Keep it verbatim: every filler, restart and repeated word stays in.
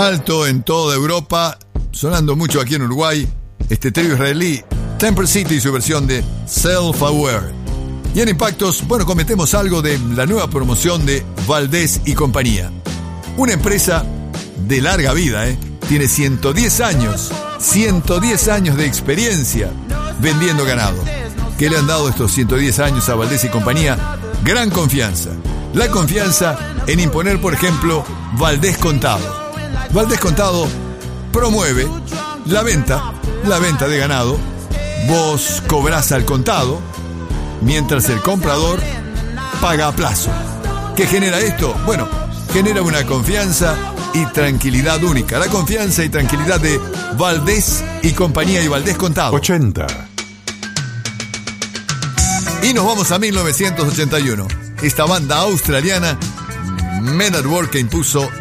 Alto en toda Europa, sonando mucho aquí en Uruguay, este trío israelí Temple City y su versión de Self-Aware. Y en Impactos, bueno, comentemos algo de la nueva promoción de Valdés y compañía. Una empresa de larga vida, ¿eh? Tiene ciento diez años, ciento diez años de experiencia vendiendo ganado. ¿Qué le han dado estos ciento diez años a Valdés y compañía? Gran confianza. La confianza en imponer, por ejemplo, Valdés Contado. Valdés Contado promueve la venta, la venta de ganado. Vos cobrás al contado, mientras el comprador paga a plazo. ¿Qué genera esto? Bueno, genera una confianza y tranquilidad única. La confianza y tranquilidad de Valdés y compañía y Valdés Contado. ochenta. Y nos vamos a mil novecientos ochenta y uno. Esta banda australiana, Men at Work, que impuso